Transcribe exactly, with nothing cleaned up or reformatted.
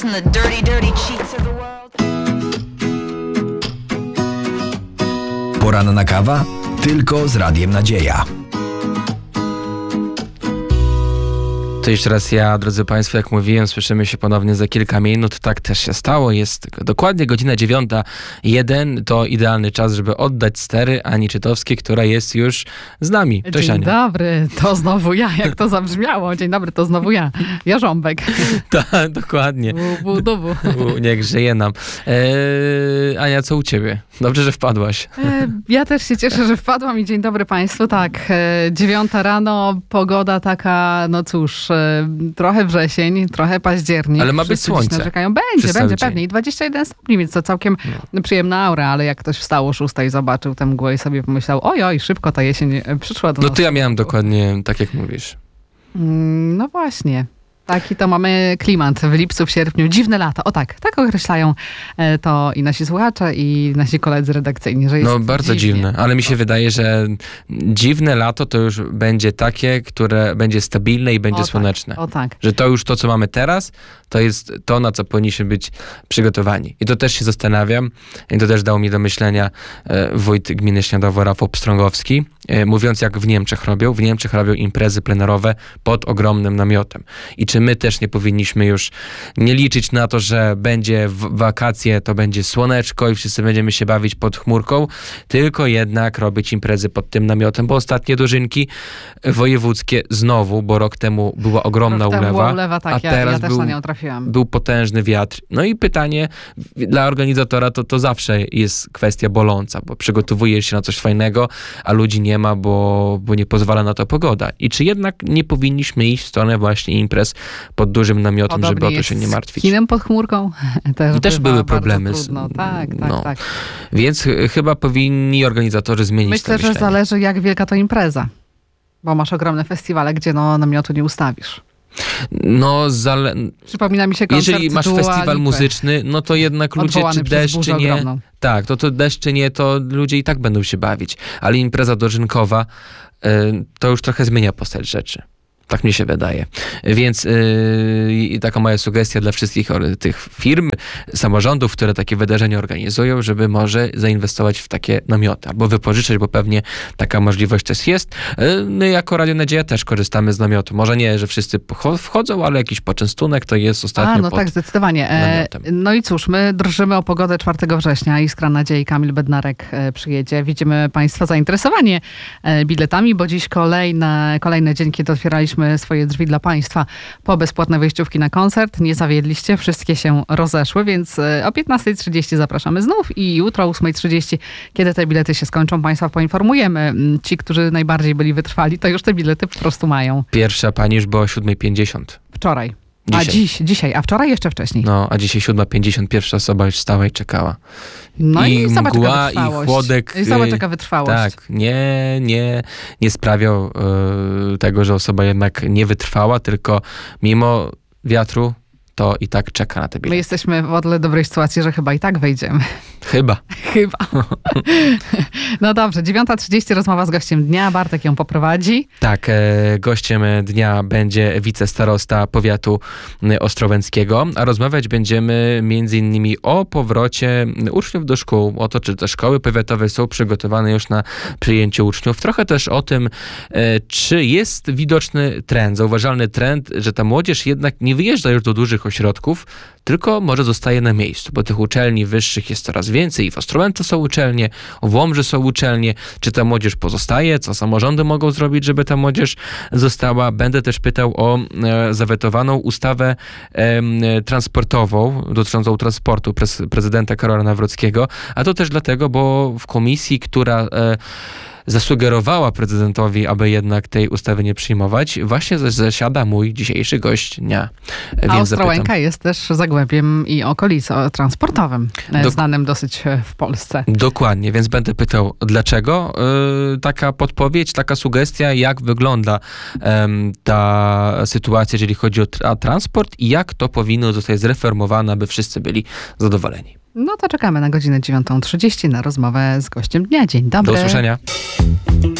and the dirty, dirty cheats of the world. Poranna kawa? Tylko z Radiem Nadzieja. To jeszcze raz ja, drodzy Państwo, jak mówiłem, słyszymy się ponownie za kilka minut. Tak też się stało. Jest dokładnie godzina dziewiąta jeden. To idealny czas, żeby oddać stery Ani Czytowskiej, która jest już z nami. Cześć, Dzień Ania. dobry, to znowu ja, jak to zabrzmiało. Dzień dobry, to znowu ja. Jarząbek. Tak, dokładnie. Bu, bu, bu. U, niech żyje nam. Eee, Ania, co u ciebie? Dobrze, że wpadłaś. E, Ja też się cieszę, że wpadłam i dzień dobry Państwu. Tak, e, dziewiąta rano, pogoda taka, no cóż, e, trochę wrzesień, trochę październik. Ale ma być Wszyscy dziś słońce. narzekają. Przez Będzie, cały będzie dzień. pewnie. I dwadzieścia jeden stopni, więc to całkiem przyjemna aura, ale jak ktoś wstał o szóstej, zobaczył tę mgłę i sobie pomyślał, oj, szybko ta jesień e, przyszła do No nas. to ja miałem dokładnie tak, jak mówisz. Mm, No właśnie. Taki to mamy klimat w lipcu, w sierpniu. Dziwne lato. O tak, tak określają e, to i nasi słuchacze, i nasi koledzy redakcyjni, że jest No bardzo dziwnie. dziwne, ale mi się wydaje, że dziwne lato to już będzie takie, które będzie stabilne i będzie O tak, słoneczne. O tak. Że to już to, co mamy teraz, to jest to, na co powinniśmy być przygotowani. I to też się zastanawiam, i to też dało mi do myślenia e, wójt gminy Śniadowo Rafał Pstrągowski, e, mówiąc jak w Niemczech robią. W Niemczech robią imprezy plenerowe pod ogromnym namiotem. I czy my też nie powinniśmy już nie liczyć na to, że będzie w wakacje, to będzie słoneczko i wszyscy będziemy się bawić pod chmurką, tylko jednak robić imprezy pod tym namiotem, bo ostatnie dożynki wojewódzkie znowu, bo rok temu była ogromna Rok temu ulewa, była ulewa, tak, a ja, teraz ja też był, na nią trafiłam. był potężny wiatr. No i pytanie dla organizatora to, to zawsze jest kwestia boląca, bo przygotowujesz się na coś fajnego, a ludzi nie ma, bo, bo nie pozwala na to pogoda. I czy jednak nie powinniśmy iść w stronę właśnie imprez pod dużym namiotem, Podobnie żeby o to jest się nie z martwić? kinem pod chmurką. Też, I też bywa były bardzo problemy z- Trudno. Tak, tak, no. tak. Więc ch- chyba powinni organizatorzy zmienić Myślę, to że myślenie. zależy, jak wielka to impreza. Bo masz ogromne festiwale, gdzie no namiotu nie ustawisz. No, zale... Przypomina mi się koncert jeżeli masz Dua festiwal Lipy. muzyczny, no to jednak ludzie, Odwołany czy przez deszcz, czy burzę nie, ogromną. tak, to, to deszcz, czy nie, to ludzie i tak będą się bawić. Ale impreza dożynkowa, y, to już trochę zmienia postać rzeczy. Tak mi się wydaje. Więc yy, i taka moja sugestia dla wszystkich or- tych firm, samorządów, które takie wydarzenia organizują, żeby może zainwestować w takie namioty, albo wypożyczać, bo pewnie taka możliwość też jest. Yy, my jako Radio Nadzieja też korzystamy z namiotu. Może nie, że wszyscy pocho- wchodzą, ale jakiś poczęstunek to jest ostatnio A, no pod... tak, zdecydowanie. E, namiotem. no i cóż, my drżymy o pogodę czwartego września. Iskra Nadziei, Kamil Bednarek e, przyjedzie. Widzimy Państwa zainteresowanie e, biletami, bo dziś kolejne, kolejny dzień, kiedy otwieraliśmy swoje drzwi dla Państwa po bezpłatne wejściówki na koncert. Nie zawiedliście, wszystkie się rozeszły, więc e, o piętnasta trzydzieści zapraszamy znów i jutro o ósma trzydzieści, kiedy te bilety się skończą, Państwa poinformujemy. Mm, Ci, którzy najbardziej byli wytrwali, to już te bilety po prostu mają. Pierwsza pani już była o siódma pięćdziesiąt. Wczoraj. A Dzisiaj. dziś, dzisiaj, a wczoraj jeszcze wcześniej. No, a dzisiaj siódma pięćdziesiąt pierwsza osoba już stała i czekała. No i, I zobacz, mgła, jaka i wytrwałość. chłodek, I zobacz, y, jaka wytrwałość. Tak, nie, nie, nie sprawiał y, tego, że osoba jednak nie wytrwała, tylko mimo wiatru to i tak czeka na te My bilety. jesteśmy w o tyle dobrej sytuacji, że chyba i tak wejdziemy. Chyba. Chyba. No dobrze, dziewiąta trzydzieści rozmowa z gościem dnia. Bartek ją poprowadzi. Tak, e, gościem dnia będzie wicestarosta powiatu y, ostrołęckiego, a rozmawiać będziemy między innymi o powrocie uczniów do szkół, o to, czy te szkoły powiatowe są przygotowane już na przyjęcie uczniów. Trochę też o tym, e, czy jest widoczny trend, zauważalny trend, że ta młodzież jednak nie wyjeżdża już do dużych ośrodków, tylko może zostaje na miejscu, bo tych uczelni wyższych jest coraz więcej. I w Ostrołęce są uczelnie, w Łomży są uczelnie. Czy ta młodzież pozostaje? Co samorządy mogą zrobić, żeby ta młodzież została? Będę też pytał o e, zawetowaną ustawę e, transportową, dotyczącą transportu przez prezydenta Karola Nawrockiego. A to też dlatego, bo w komisji, która e, zasugerowała prezydentowi, aby jednak tej ustawy nie przyjmować, właśnie zasiada mój dzisiejszy gość dnia. A Ostrołęka jest też zagłębiem i okolic o, transportowym, e, Dok- znanym dosyć e, w Polsce. Dokładnie, więc będę pytał, dlaczego yy, taka podpowiedź, taka sugestia, jak wygląda em, ta sytuacja, jeżeli chodzi o tra- transport i jak to powinno zostać zreformowane, aby wszyscy byli zadowoleni. No to czekamy na godzinę dziewiątą trzydzieści na rozmowę z gościem dnia. Dzień dobry. Do usłyszenia.